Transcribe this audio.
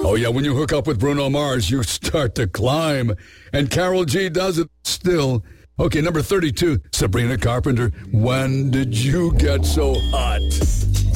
Oh, yeah, when you hook up with Bruno Mars, you start to climb. And Karol G does it still. Okay, number 32, Sabrina Carpenter. When did you get so hot?